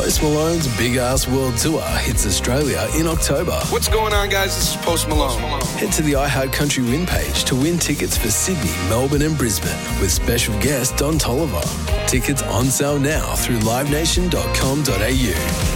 Post Malone's Big Ass World Tour hits Australia in October. What's going on, guys? This is Post Malone. Head to the iHeart Country Win page to win tickets for Sydney, Melbourne and Brisbane with special guest Don Tolliver. Tickets on sale now through livenation.com.au.